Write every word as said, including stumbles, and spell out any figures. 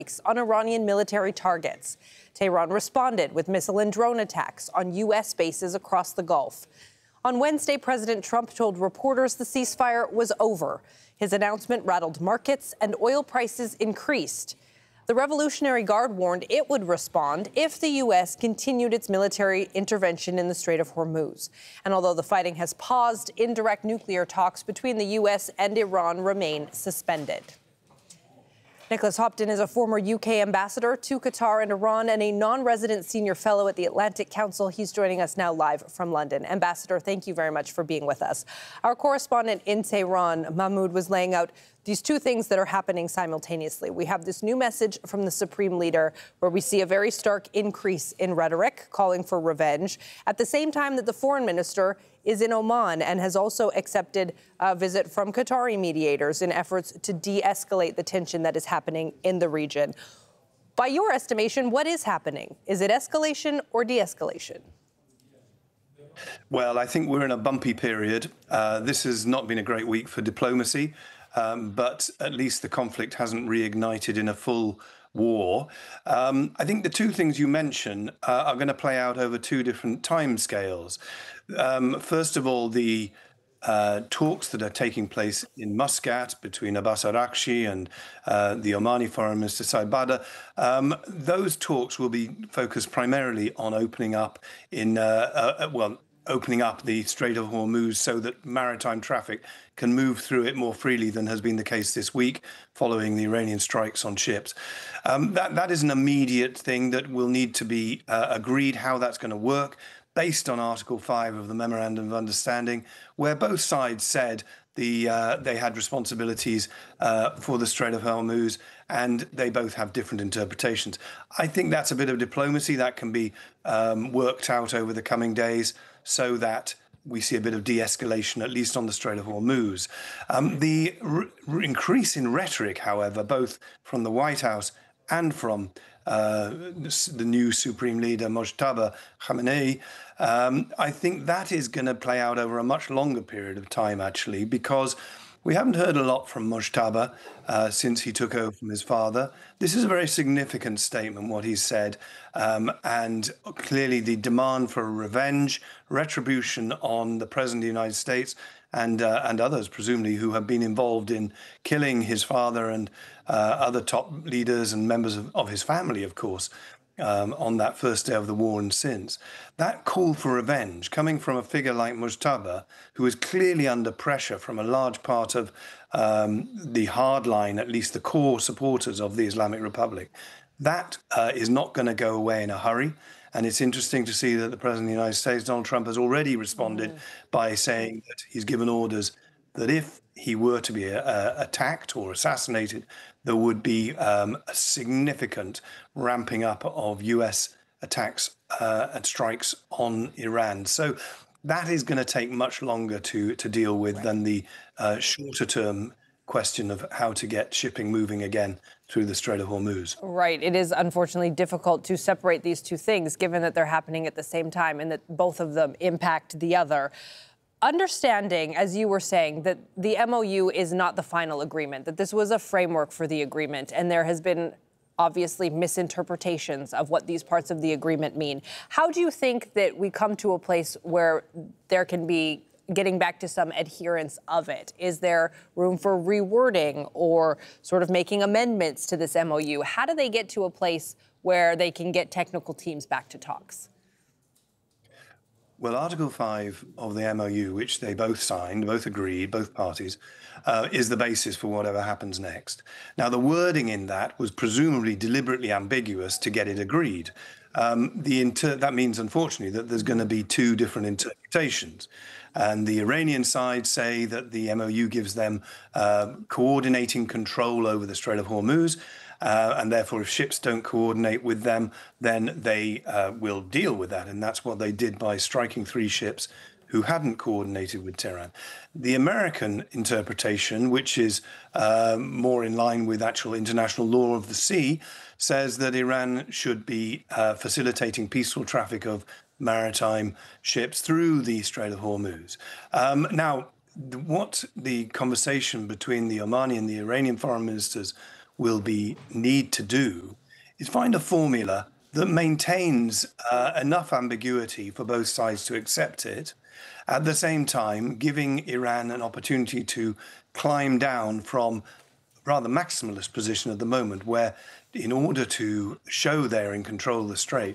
on Iranian military targets. Tehran responded with missile and drone attacks on U S bases across the Gulf. On Wednesday, President Trump told reporters the ceasefire was over. His announcement rattled markets and oil prices increased. The Revolutionary Guard warned it would respond if the U S continued its military intervention in the Strait of Hormuz. And although the fighting has paused, indirect nuclear talks between the U S and Iran remain suspended. Nicholas Hopton is a former U K ambassador to Qatar and Iran and a non-resident senior fellow at the Atlantic Council. He's joining us now live from London. Ambassador, thank you very much for being with us. Our correspondent in Tehran, Mahmoud, was laying out these two things that are happening simultaneously. We have this new message from the Supreme Leader where we see a very stark increase in rhetoric calling for revenge at the same time that the foreign minister is in Oman and has also accepted a visit from Qatari mediators in efforts to de-escalate the tension that is happening in the region. By your estimation, what is happening? Is it escalation or de-escalation? Well, I think we're in a bumpy period. Uh, this has not been a great week for diplomacy, um, but at least the conflict hasn't reignited in a full war. Um, I think the two things you mention uh, are going to play out over two different timescales. Um, first of all, the uh, talks that are taking place in Muscat between Abbas Araghchi and uh, the Omani Foreign Minister Said Badr, um, those talks will be focused primarily on opening up in, uh, uh, well, opening up the Strait of Hormuz so that maritime traffic can move through it more freely than has been the case this week following the Iranian strikes on ships. Um, that, that is an immediate thing that will need to be uh, agreed how that's going to work, based on Article five of the Memorandum of Understanding, where both sides said the uh, they had responsibilities uh, for the Strait of Hormuz, and they both have different interpretations. I think that's a bit of diplomacy that can be um, worked out over the coming days so that we see a bit of de-escalation, at least on the Strait of Hormuz. Um, the r- increase in rhetoric, however, both from the White House and from uh, the new Supreme Leader, Mojtaba Khamenei, um, I think that is going to play out over a much longer period of time, actually, because we haven't heard a lot from Mojtaba uh, since he took over from his father. This is a very significant statement, what he said, um, and clearly the demand for revenge, retribution on the President of the United States and uh, and others, presumably, who have been involved in killing his father and uh, other top leaders and members of, of his family, of course, um, on that first day of the war and since. That call for revenge, coming from a figure like Mojtaba, who is clearly under pressure from a large part of um, the hardline, at least the core supporters of the Islamic Republic, that uh, is not going to go away in a hurry. And it's interesting to see that the President of the United States, Donald Trump, has already responded mm. by saying that he's given orders that if he were to be uh, attacked or assassinated, there would be um, a significant ramping up of U S attacks uh, and strikes on Iran. So that is going to take much longer to, to deal with right. than the uh, shorter term question of how to get shipping moving again through the Strait of Hormuz. Right. It is unfortunately difficult to separate these two things, given that they're happening at the same time and that both of them impact the other. Understanding, as you were saying, that the M O U is not the final agreement, that this was a framework for the agreement, and there has been obviously misinterpretations of what these parts of the agreement mean. How do you think that we come to a place where there can be getting back to some adherence of it? Is there room for rewording or sort of making amendments to this M O U? How do they get to a place where they can get technical teams back to talks? Well, Article five of the M O U, which they both signed, both agreed, both parties, uh, is the basis for whatever happens next. Now, the wording in that was presumably deliberately ambiguous to get it agreed. Um, the inter- that means, unfortunately, that there's going to be two different interpretations. And the Iranian side say that the M O U gives them uh, coordinating control over the Strait of Hormuz. Uh, and therefore, if ships don't coordinate with them, then they uh, will deal with that. And that's what they did by striking three ships who hadn't coordinated with Tehran. The American interpretation, which is uh, more in line with actual international law of the sea, says that Iran should be uh, facilitating peaceful traffic of maritime ships through the Strait of Hormuz. Um, now, what the conversation between the Omani and the Iranian foreign ministers will be need to do is find a formula that maintains uh, enough ambiguity for both sides to accept it, at the same time giving Iran an opportunity to climb down from rather maximalist position at the moment, where in order to show they're in control of the Strait,